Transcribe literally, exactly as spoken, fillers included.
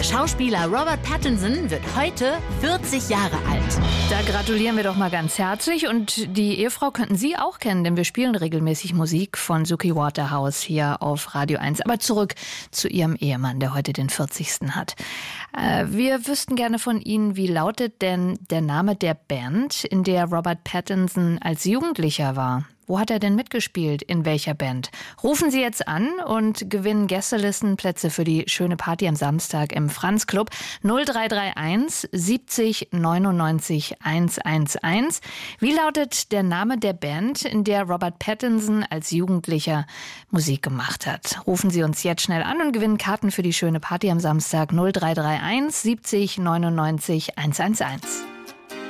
Der Schauspieler Robert Pattinson wird heute vierzig Jahre alt. Da gratulieren wir doch mal ganz herzlich. Und die Ehefrau könnten Sie auch kennen, denn wir spielen regelmäßig Musik von Suki Waterhouse hier auf Radio eins. Aber zurück zu Ihrem Ehemann, der heute den vierzigsten hat. Äh, wir wüssten gerne von Ihnen, wie lautet denn der Name der Band, in der Robert Pattinson als Jugendlicher war? Wo hat er denn mitgespielt? In welcher Band? Rufen Sie jetzt an und gewinnen Gästelistenplätze für die schöne Party am Samstag im Franz Club. null drei drei eins siebzig neunundneunzig hundertzehn. Wie lautet der Name der Band, in der Robert Pattinson als Jugendlicher Musik gemacht hat? Rufen Sie uns jetzt schnell an und gewinnen Karten für die schöne Party am Samstag. null drei drei eins siebzig neunundneunzig hundertzehn.